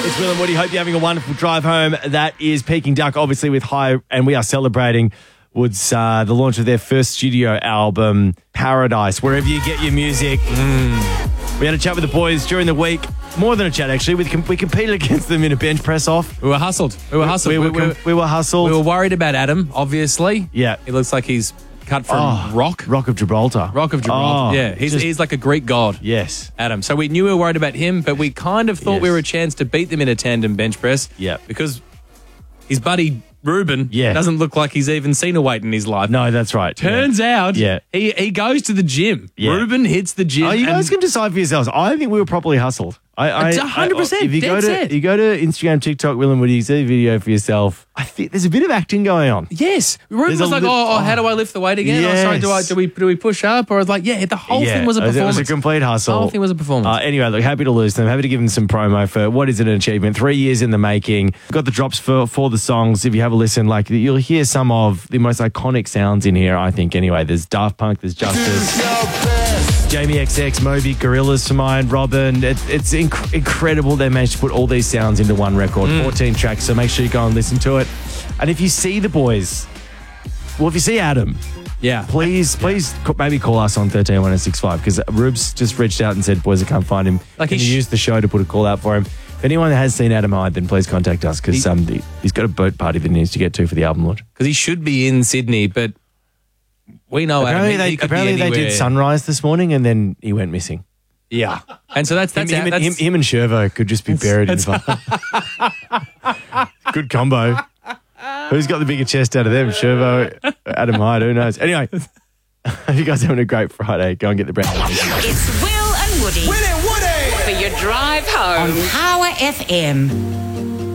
It's Will and Woody. Hope you're having a wonderful drive home. That is Peking Duck, obviously with High, and we are celebrating Wood's the launch of their first studio album, Paradise, wherever you get your music. We had a chat with the boys during the week. More than a chat, actually. We competed against them in a bench press off. We were hustled. We were hustled. We were worried about Adam, obviously. Yeah. He looks like he's cut from rock. Rock of Gibraltar. Rock of Gibraltar. Yeah, he's like a Greek god. Yes. Adam. So we knew we were worried about him, but we kind of thought we were a chance to beat them in a tandem bench press. Yeah. Because his buddy Ruben doesn't look like he's even seen a weight in his life. No, that's right. Turns out he goes to the gym. Yeah. Ruben hits the gym. Oh, you guys can decide for yourselves. I think we were properly hustled. It's 100%. If you go to Instagram, TikTok, Will and Woody, see a video for yourself. I think there's a bit of acting going on. Yes. Ruben was like, how do I lift the weight again? Yes. Oh, sorry, do we push up? Or I was like, the whole thing was a performance. It was a complete hustle. The whole thing was a performance. Anyway, look, happy to lose them. Happy to give them some promo for what is an achievement. 3 years in the making. Got the drops for the songs. If you have a listen, like you'll hear some of the most iconic sounds in here, I think, anyway. There's Daft Punk, there's Justice, Jamie XX, Moby, Gorillaz, Samine, Robin. It's incredible they managed to put all these sounds into one record. 14 tracks, so make sure you go and listen to it. And if you see the boys, if you see Adam, please maybe call us on 131065 because Rubes just reached out and said, boys, I can't find him. Can you use the show to put a call out for him? If anyone has seen Adam Hyde, then please contact us because he's got a boat party that he needs to get to for the album launch. Because he should be in Sydney, but we know apparently Adam. They did Sunrise this morning and then he went missing. Yeah. And so that's him and Shervo could just be buried in the Good combo. Who's got the bigger chest out of them? Shervo, Adam Hyde, who knows? Anyway, you guys having a great Friday. Go and get the brand. It's Will and Woody. Will and Woody! For your drive home. On Power FM.